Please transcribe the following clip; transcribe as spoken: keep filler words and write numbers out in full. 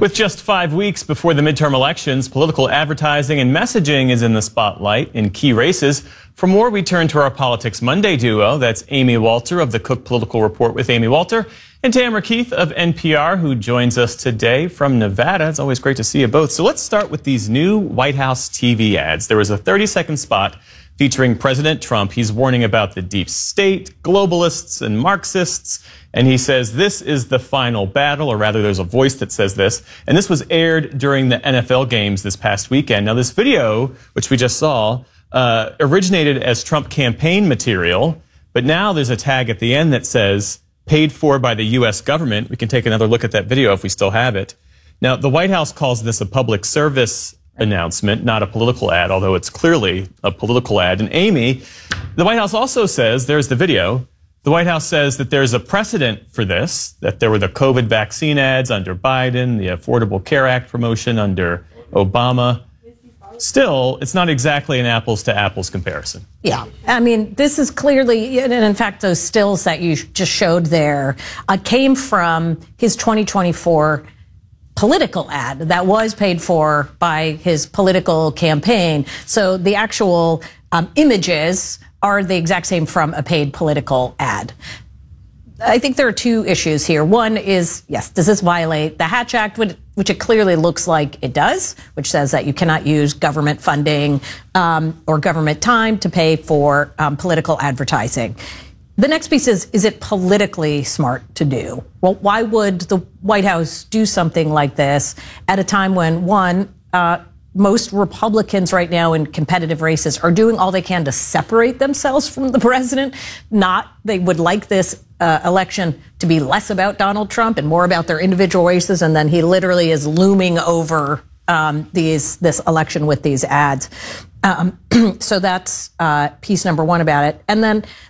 With just five weeks before the midterm elections, political advertising and messaging is in the spotlight in key races. For more, we turn to our Politics Monday duo. That's Amy Walter of the Cook Political Report with Amy Walter and Tamara Keith of N P R, who joins us today from Nevada. It's always great to see you both. So let's start with these new White House T V ads. There was a thirty second spot featuring President Trump. He's warning about the deep state, globalists, and Marxists. And he says this is the final battle, or rather there's a voice that says this. And this was aired during the N F L games this past weekend. Now this video, which we just saw, uh, originated as Trump campaign material. But now there's a tag at the end that says, paid for by the U S government. We can take another look at that video if we still have it. Now, the White House calls this a public service announcement, not a political ad, although it's clearly a political ad. And Amy, the White House also says, there's the video, the White House says that there's a precedent for this, that there were the COVID vaccine ads under Biden, the Affordable Care Act promotion under Obama. Still, it's not exactly an apples to apples comparison. Yeah, I mean, this is clearly, and in fact, those stills that you just showed there uh, came from his twenty twenty-four political ad that was paid for by his political campaign. So the actual um, images are the exact same from a paid political ad. I think there are two issues here. One is, yes, does this violate the Hatch Act, which it clearly looks like it does, which says that you cannot use government funding um, or government time to pay for um, political advertising. The next piece is, is it politically smart to do? Well, why would the White House do something like this at a time when, one, uh, most Republicans right now in competitive races are doing all they can to separate themselves from the president? Not, they would like this uh, election to be less about Donald Trump and more about their individual races, and then he literally is looming over um, these this election with these ads. Um, so that's uh, piece number one about it. And then